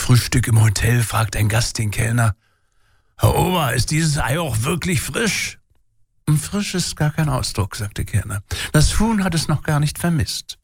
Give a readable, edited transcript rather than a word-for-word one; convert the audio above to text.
Frühstück im Hotel fragt ein Gast den Kellner: Herr Ober, ist dieses Ei auch wirklich frisch? Frisch ist gar kein Ausdruck, sagt der Kellner. Das Huhn hat es noch gar nicht vermisst.